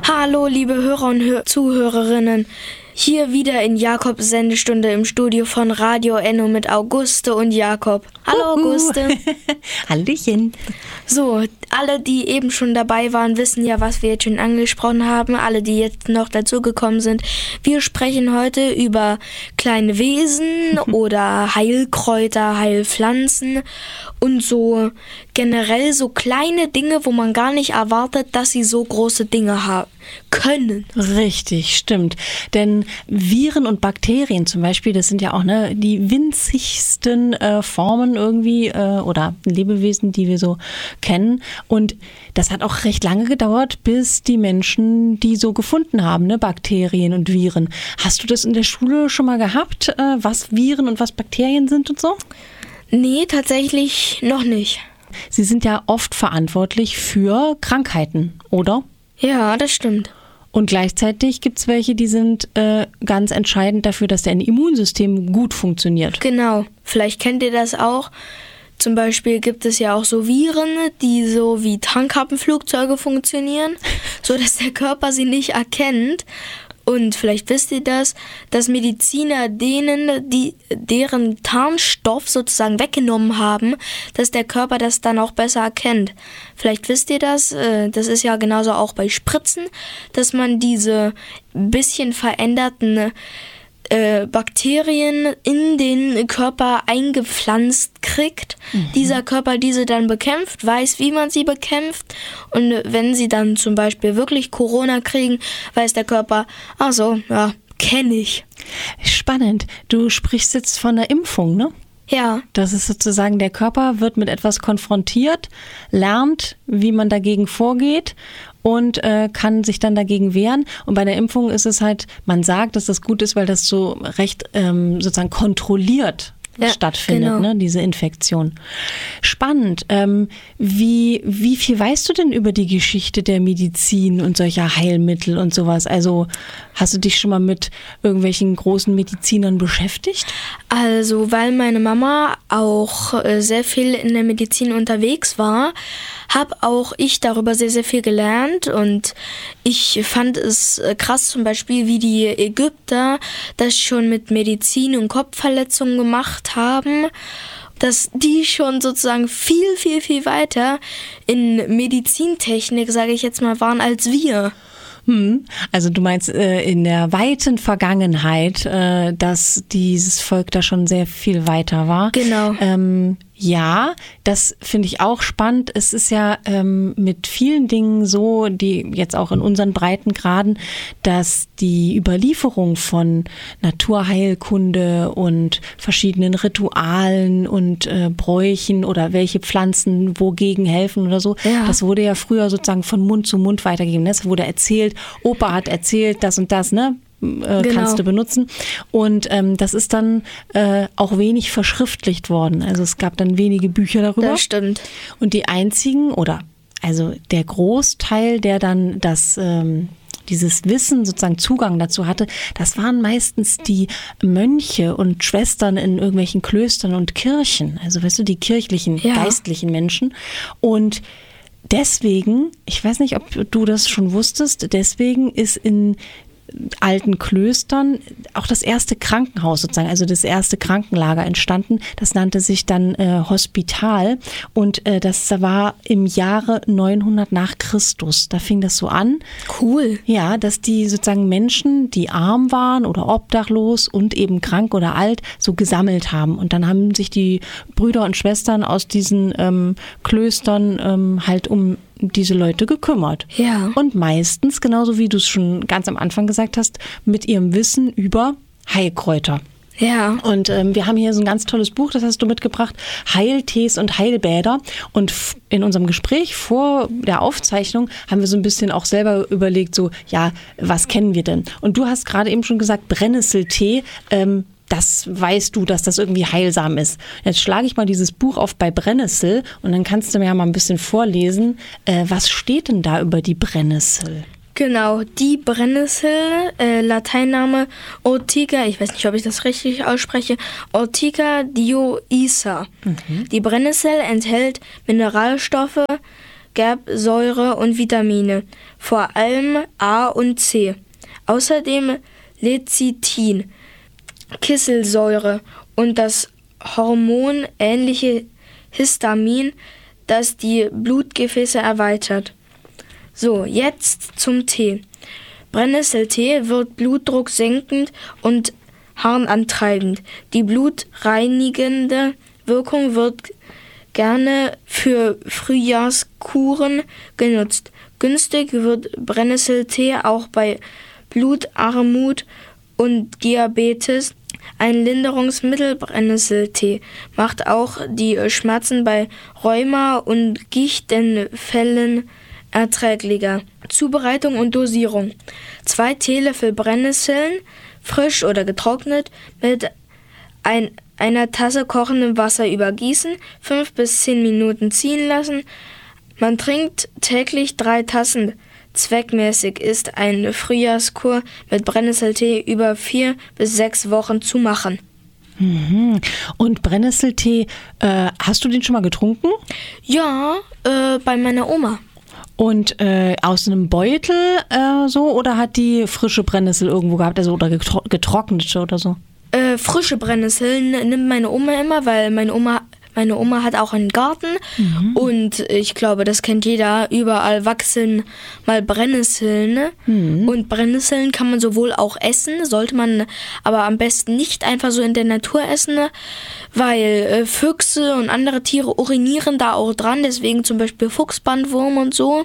Hallo, liebe Hörer und Zuhörerinnen. Hier wieder in Jakobs Sendestunde im Studio von Radio Enno mit Auguste und Jakob. Hallo Auguste. Hallöchen. So, alle, die eben schon dabei waren, wissen ja, was wir jetzt schon angesprochen haben. Alle, die jetzt noch dazugekommen sind. Wir sprechen heute über kleine Wesen oder Heilkräuter, Heilpflanzen und so generell so kleine Dinge, wo man gar nicht erwartet, dass sie so große Dinge haben können. Richtig, stimmt. Denn Viren und Bakterien zum Beispiel, das sind ja auch die winzigsten Formen irgendwie oder Lebewesen, die wir so kennen. Und das hat auch recht lange gedauert, bis die Menschen die so gefunden haben, Bakterien und Viren. Hast du das in der Schule schon mal gehabt, was Viren und was Bakterien sind und so? Nee, tatsächlich noch nicht. Sie sind ja oft verantwortlich für Krankheiten, oder? Ja, das stimmt. Und gleichzeitig gibt es welche, die sind ganz entscheidend dafür, dass dein Immunsystem gut funktioniert. Genau. Vielleicht kennt ihr das auch. Zum Beispiel gibt es ja auch so Viren, die so wie Tankkappenflugzeuge funktionieren, sodass der Körper sie nicht erkennt. Und vielleicht wisst ihr das, dass Mediziner deren Tarnstoff sozusagen weggenommen haben, dass der Körper das dann auch besser erkennt. Vielleicht wisst ihr das, das ist ja genauso auch bei Spritzen, dass man diese bisschen veränderten Bakterien in den Körper eingepflanzt kriegt. Dieser Körper diese dann bekämpft, weiß, wie man sie bekämpft. Und wenn sie dann zum Beispiel wirklich Corona kriegen, weiß der Körper, ach so, ja, kenne ich. Spannend. Du sprichst jetzt von der Impfung, ne? Ja. Das ist sozusagen, der Körper wird mit etwas konfrontiert, lernt, wie man dagegen vorgeht und kann sich dann dagegen wehren. Und bei der Impfung ist es halt, man sagt, dass das gut ist, weil das so recht sozusagen kontrolliert stattfindet, genau. Diese Infektion. Spannend. Wie viel weißt du denn über die Geschichte der Medizin und solcher Heilmittel und sowas? Also hast du dich schon mal mit irgendwelchen großen Medizinern beschäftigt? Also, weil meine Mama auch sehr viel in der Medizin unterwegs war, habe auch ich darüber sehr, sehr viel gelernt und ich fand es krass zum Beispiel, wie die Ägypter das schon mit Medizin und Kopfverletzungen gemacht haben, dass die schon sozusagen viel, viel, viel weiter in Medizintechnik, sage ich jetzt mal, waren als wir. Also du meinst in der weiten Vergangenheit, dass dieses Volk da schon sehr viel weiter war. Genau. Ja, das finde ich auch spannend. Es ist ja mit vielen Dingen so, die jetzt auch in unseren Breitengraden, dass die Überlieferung von Naturheilkunde und verschiedenen Ritualen und Bräuchen oder welche Pflanzen wogegen helfen oder so, das wurde ja früher sozusagen von Mund zu Mund weitergegeben. Es wurde erzählt, Opa hat erzählt, das und das, kannst du benutzen. Und das ist dann auch wenig verschriftlicht worden. Also es gab dann wenige Bücher darüber. Das stimmt. Und die einzigen also der Großteil, der dann dieses Wissen, sozusagen Zugang dazu hatte, das waren meistens die Mönche und Schwestern in irgendwelchen Klöstern und Kirchen. Also weißt du, die kirchlichen, geistlichen Menschen. Und deswegen, ich weiß nicht, ob du das schon wusstest, deswegen ist in alten Klöstern auch das erste Krankenhaus sozusagen, also das erste Krankenlager entstanden. Das nannte sich dann Hospital und das war im Jahre 900 nach Christus. Da fing das so an. Cool. Ja, dass die sozusagen Menschen, die arm waren oder obdachlos und eben krank oder alt, so gesammelt haben. Und dann haben sich die Brüder und Schwestern aus diesen Klöstern halt um diese Leute gekümmert. Ja. Und meistens, genauso wie du es schon ganz am Anfang gesagt hast, mit ihrem Wissen über Heilkräuter. Ja. Und wir haben hier so ein ganz tolles Buch, das hast du mitgebracht, Heiltees und Heilbäder. Und in unserem Gespräch vor der Aufzeichnung haben wir so ein bisschen auch selber überlegt, was kennen wir denn? Und du hast gerade eben schon gesagt, Brennnesseltee, das weißt du, dass das irgendwie heilsam ist. Jetzt schlage ich mal dieses Buch auf bei Brennnessel und dann kannst du mir ja mal ein bisschen vorlesen. Was steht denn da über die Brennnessel? Genau, die Brennnessel, Lateinname Urtica, ich weiß nicht, ob ich das richtig ausspreche, Urtica dioica. Die Brennnessel enthält Mineralstoffe Gerbsäure und Vitamine, vor allem A und C. Außerdem Lecithin, Kieselsäure und das hormonähnliche Histamin, das die Blutgefäße erweitert. So, jetzt zum Tee. Brennnesseltee wird Blutdruck senkend und harnantreibend. Die blutreinigende Wirkung wird gerne für Frühjahrskuren genutzt. Günstig wird Brennnesseltee auch bei Blutarmut und Diabetes. Ein Linderungsmittel Brennnesseltee macht auch die Schmerzen bei Rheuma und Gichtenfällen erträglicher. Zubereitung und Dosierung. 2 Teelöffel Brennnesseln, frisch oder getrocknet, mit einer Tasse kochendem Wasser übergießen, 5 bis 10 Minuten ziehen lassen. Man trinkt täglich 3 Tassen. Zweckmäßig ist eine Frühjahrskur mit Brennnesseltee über 4 bis 6 Wochen zu machen. Und Brennnesseltee, hast du den schon mal getrunken? Ja, bei meiner Oma. Und aus einem Beutel so oder hat die frische Brennnessel irgendwo gehabt, also oder getrocknete oder so? Frische Brennnesseln nimmt meine Oma immer, weil meine Oma hat auch einen Garten und ich glaube, das kennt jeder, überall wachsen mal Brennnesseln. Und Brennnesseln kann man sowohl auch essen, sollte man aber am besten nicht einfach so in der Natur essen, weil Füchse und andere Tiere urinieren da auch dran, deswegen zum Beispiel Fuchsbandwurm und so.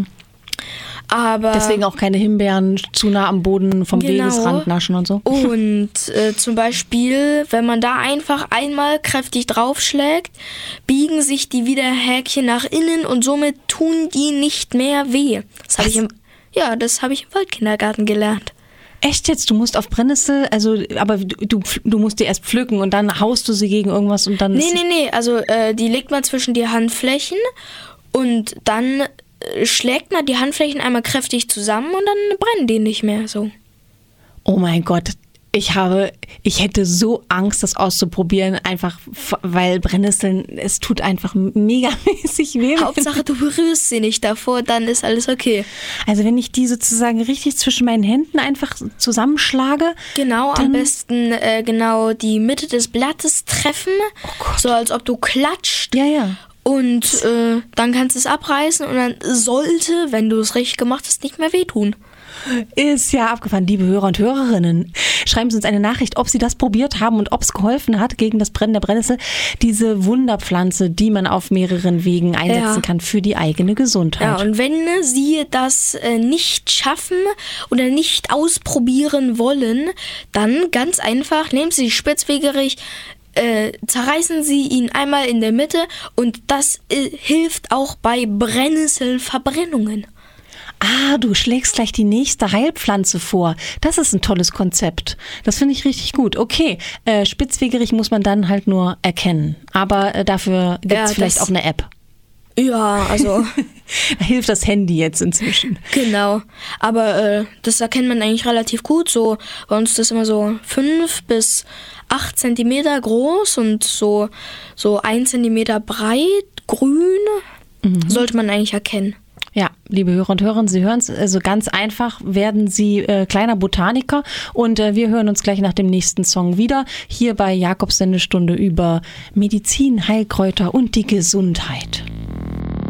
Aber deswegen auch keine Himbeeren zu nah am Boden vom Wegesrand naschen und so. Und zum Beispiel, wenn man da einfach einmal kräftig draufschlägt, biegen sich die Widerhäkchen nach innen und somit tun die nicht mehr weh. Das habe ich im Waldkindergarten gelernt. Echt jetzt? Du musst auf Brennnessel, aber du musst die erst pflücken und dann haust du sie gegen irgendwas und dann... Nee, also die legt man zwischen die Handflächen und dann schlägt man die Handflächen einmal kräftig zusammen und dann brennen die nicht mehr so. Oh mein Gott, ich hätte so Angst, das auszuprobieren, einfach weil Brennnesseln, es tut einfach megamäßig weh. Hauptsache, du berührst sie nicht davor, dann ist alles okay. Also wenn ich die sozusagen richtig zwischen meinen Händen einfach zusammenschlage. Genau, am besten genau die Mitte des Blattes treffen, so als ob du klatscht. Ja. Und dann kannst du es abreißen und dann sollte, wenn du es richtig gemacht hast, nicht mehr wehtun. Ist ja abgefahren, liebe Hörer und Hörerinnen. Schreiben Sie uns eine Nachricht, ob Sie das probiert haben und ob es geholfen hat gegen das Brennen der Brennnessel. Diese Wunderpflanze, die man auf mehreren Wegen einsetzen kann für die eigene Gesundheit. Ja, und wenn Sie das nicht schaffen oder nicht ausprobieren wollen, dann ganz einfach, nehmen Sie Spitzwegerich, zerreißen Sie ihn einmal in der Mitte und das hilft auch bei Brennnesselverbrennungen. Du schlägst gleich die nächste Heilpflanze vor. Das ist ein tolles Konzept. Das finde ich richtig gut. Okay, Spitzwegerich muss man dann halt nur erkennen. Aber dafür gibt es vielleicht auch eine App. Ja, also... Da hilft das Handy jetzt inzwischen. Genau, aber das erkennt man eigentlich relativ gut. So bei uns ist das immer so 5 bis 8 Zentimeter groß und so 1 Zentimeter breit, grün, sollte man eigentlich erkennen. Ja, liebe Hörer und Hörerinnen, Sie hören es, also ganz einfach werden Sie kleiner Botaniker und wir hören uns gleich nach dem nächsten Song wieder, hier bei Jakobs Sendestunde über Medizin, Heilkräuter und die Gesundheit.